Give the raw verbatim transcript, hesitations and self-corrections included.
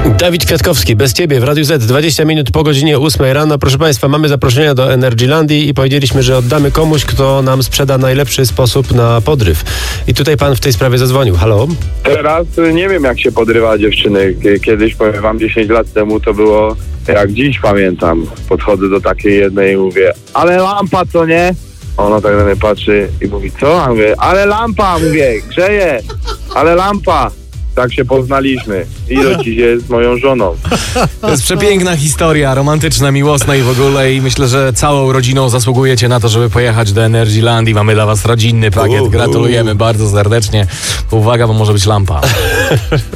Dawid Kwiatkowski, bez ciebie w Radiu Z, dwadzieścia minut po godzinie ósmej rano. Proszę Państwa, mamy zaproszenia do Energylandii i powiedzieliśmy, że oddamy komuś, kto nam sprzeda najlepszy sposób na podryw. I tutaj pan w tej sprawie zadzwonił. Halo? Teraz nie wiem, jak się podrywa dziewczyny. Kiedyś, powiem wam, dziesięć lat temu to było jak dziś pamiętam. Podchodzę do takiej jednej i mówię, ale lampa, co nie? Ona tak na mnie patrzy i mówi, co? A mówię, ale lampa, mówię, grzeje, ale lampa. Tak się poznaliśmy i do dziś jest moją żoną. To jest przepiękna historia, romantyczna, miłosna i w ogóle, i myślę, że całą rodziną zasługujecie na to, żeby pojechać do Energylandii. Mamy dla was rodzinny pakiet, gratulujemy bardzo serdecznie. Uwaga, bo może być lampa.